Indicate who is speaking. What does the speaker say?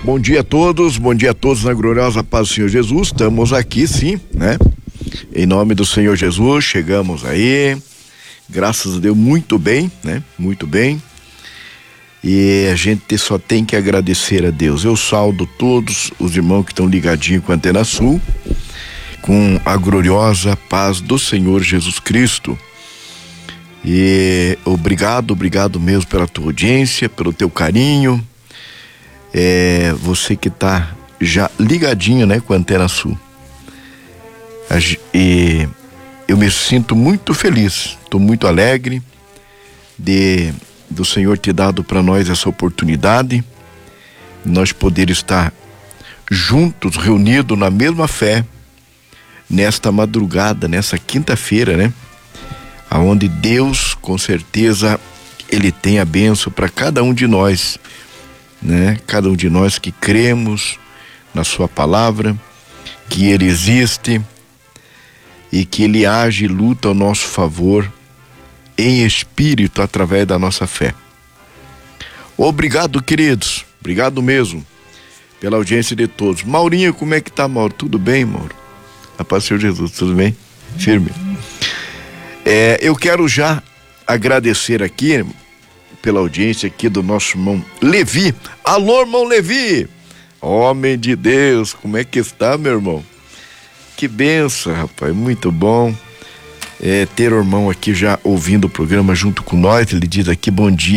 Speaker 1: Bom dia a todos na gloriosa paz do Senhor Jesus. Estamos aqui sim, né? Em nome do Senhor Jesus, chegamos aí, graças a Deus, muito bem, né? Muito bem. E a gente só tem que agradecer a Deus. Eu saúdo todos os irmãos que estão ligadinhos com a Antena Sul, com a gloriosa paz do Senhor Jesus Cristo. E obrigado mesmo pela tua audiência, pelo teu carinho. Você que tá já ligadinho, né, com a Antena Sul. E eu me sinto muito feliz, estou muito alegre do Senhor ter dado para nós essa oportunidade, nós poder estar juntos, reunidos na mesma fé, nesta madrugada, nessa quinta-feira, né? Aonde Deus, com certeza, Ele tem a bênção para cada um de nós, né? Cada um de nós que cremos na Sua palavra, que Ele existe e que Ele age e luta ao nosso favor em espírito através da nossa fé. Obrigado, queridos, obrigado mesmo pela audiência de todos. Maurinho, como é que tá, Mauro? Tudo bem, Mauro? A paz do Senhor Jesus, tudo bem? Firme. Eu quero já agradecer aqui pela audiência aqui do nosso irmão Levi. Alô, irmão Levi! Homem de Deus, como é que está, meu irmão? Que benção, rapaz, muito bom ter o irmão aqui já ouvindo o programa junto com nós. Ele diz aqui: bom dia